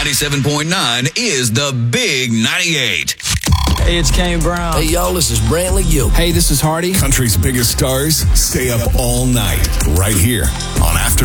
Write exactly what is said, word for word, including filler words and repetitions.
ninety-seven point nine is the Big ninety-eight. Hey, it's Kane Brown. Hey, y'all, this is Brantley Gill. Hey, this is Hardy. Country's biggest stars stay up all night right here on After